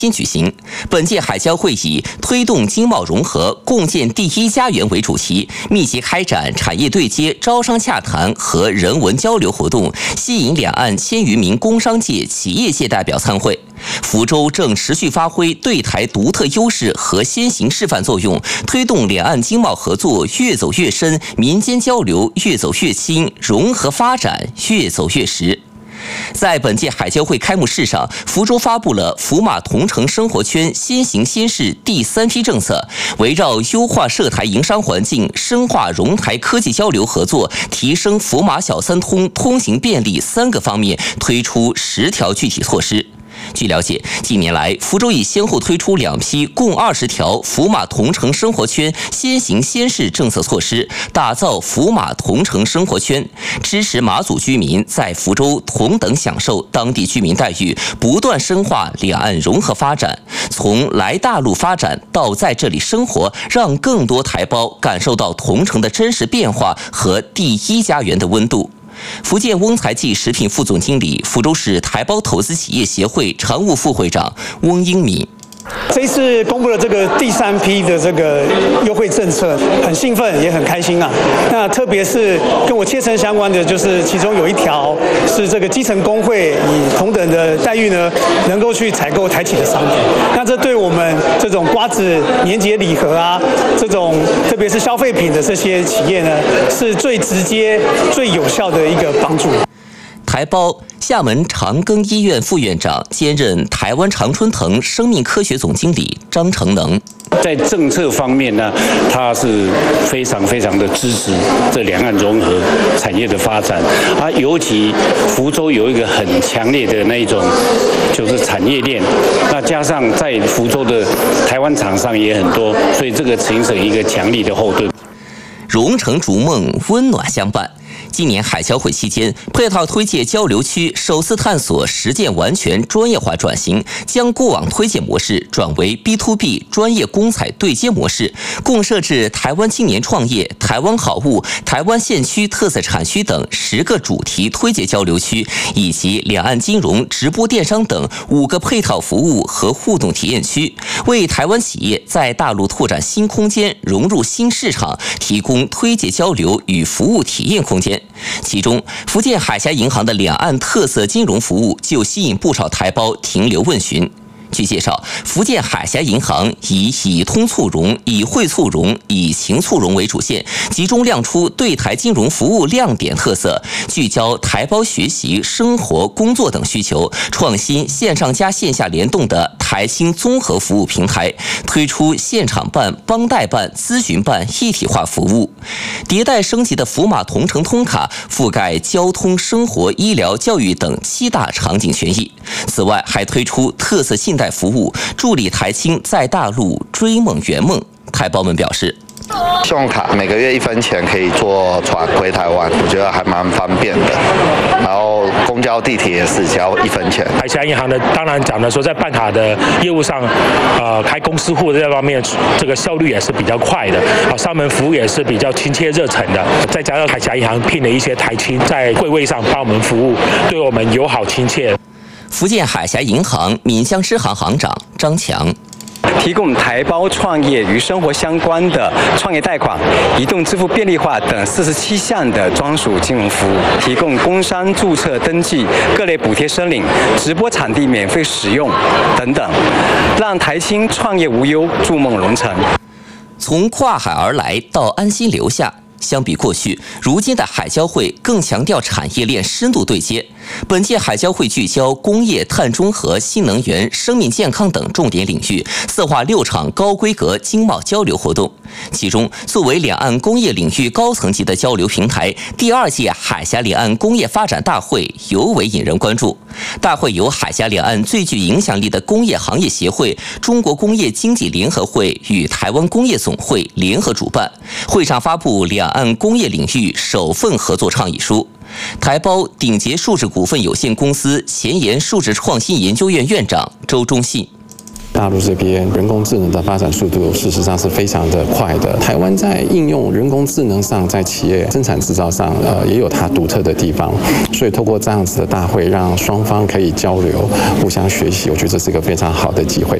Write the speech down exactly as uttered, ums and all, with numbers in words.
今举行。本届海交会以推动经贸融合、共建第一家园为主题，密集开展产业对接、招商洽谈和人文交流活动，吸引两岸千余名工商界、企业界代表参会。福州正持续发挥对台独特优势和先行示范作用，推动两岸经贸合作越走越深，民间交流越走越亲，融合发展越走越实。在本届海交会开幕式上，福州发布了福马同城生活圈先行先试第三批政策，围绕优化涉台营商环境、深化融台科技交流合作、提升福马小三通通行便利三个方面，推出十条具体措施。据了解，近年来，福州已先后推出两批共二十条福马同城生活圈先行先试政策措施，打造福马同城生活圈，支持马祖居民在福州同等享受当地居民待遇，不断深化两岸融合发展，从来大陆发展到在这里生活，让更多台胞感受到同城的真实变化和第一家园的温度。福建翁财记食品副总经理、福州市台胞投资企业协会常务副会长翁英敏。 这一次公布了这个第三批的这个优惠政策，很兴奋也很开心啊。那特别是跟我切身相关的，就是其中有一条是这个基层工会以同等的待遇呢，能够去采购台企的商品。那这对我们这种瓜子、年节礼盒啊，这种特别是消费品的这些企业呢，是最直接、最有效的一个帮助。 台胞厦门长庚医院副院长，兼任台湾常春藤生命科学总经理张成能。 在政策方面呢，他是非常非常的支持这两岸融合产业的发展。啊，尤其福州有一个很强烈的那一种，就是产业链。那加上在福州的台湾厂商也很多，所以这个形成一个强力的后盾。 蓉城逐梦，温暖相伴。今年海交会期间，配套推介交流区首次探索实践完全专业化转型，将过往推介模式转为 B to B 专业公采对接模式，共设置台湾青年创业、台湾好物、台湾县区特色产区等十个主题推介交流区，以及两岸金融、直播电商等五个配套服务和互动体验区，为台湾企业在大陆拓展新空间、融入新市场提供推介交流与服务体验空间。其中，福建海峡银行的两岸特色金融服务就吸引不少台胞停留问询。据介绍，福建海峡银行以以通促融、以惠促融、以情促融为主线，集中亮出对台金融服务亮点特色，聚焦台胞学习、生活、工作等需求，创新线上加线下联动的台青综合服务平台，推出现场办、帮代办、咨询办一体化服务。迭代升级的福马同城通卡覆盖交通、生活、医疗、教育等七大场景权益。此外，还推出特色信贷服务，助力台青在大陆追梦圆梦。台胞们表示， 信用卡每个月一分钱可以坐船回台湾，我觉得还蛮方便的。然后公交、地铁也是只要一分钱。 海峡银行呢，当然讲的说在办卡的业务上，呃，开公司户这方面，这个效率也是比较快的，啊，上门服务也是比较亲切热忱的。再加上海峡银行聘了一些台青在柜位上帮我们服务，对我们友好亲切。 福建海峡银行闽江支行行长张强。 提供台胞创业与生活相关的创业贷款、移动支付便利化等四十七项的专属金融服务，提供工商注册登记、各类补贴申领、直播场地免费使用等等，让台青创业无忧，筑梦融城。 从跨海而来到安心留下。相比过去，如今的海交会更强调产业链深度对接。本届海交会聚焦工业、碳中和、新能源、生命健康等重点领域，策划六场高规格经贸交流活动。其中，作为两岸工业领域高层级的交流平台，第二届海峡两岸工业发展大会尤为引人关注。大会由海峡两岸最具影响力的工业行业协会、中国工业经济联合会与台湾工业总会联合主办。会上发布两岸工业领域首份合作倡议书。台胞鼎捷数智股份有限公司前沿数智创新研究院院长周忠信。 大陆这边人工智能的发展速度事实上是非常的快的。台湾在应用人工智能上，在企业生产制造上，呃，也有它独特的地方。所以透过这样子的大会，让双方可以交流、互相学习，我觉得这是一个非常好的机会。